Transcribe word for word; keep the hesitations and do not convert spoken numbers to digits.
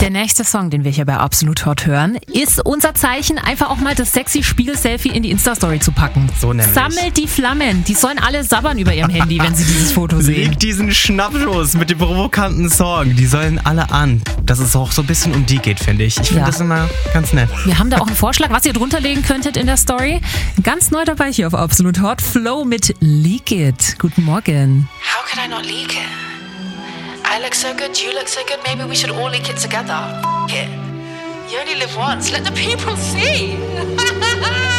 Der nächste Song, den wir hier bei Absolut Hot hören, ist unser Zeichen, einfach auch mal das sexy Spiegel-Selfie in die Insta-Story zu packen. So nämlich. Sammelt die Flammen. Die sollen alle sabbern über ihrem Handy, wenn sie dieses Foto sehen. Leg diesen Schnappschuss mit dem provokanten Song. Die sollen alle an. Dass es auch so ein bisschen um die geht, finde ich. Ich finde Ja. das immer ganz nett. Wir haben da auch einen Vorschlag, was ihr drunter legen könntet in der Story. Ganz neu dabei hier auf Absolut Hot. Flow mit Leak It. Guten Morgen. How could I not leak it? I look so good, you look so good, maybe we should all leak it together. F- it. You only live once, let the people see.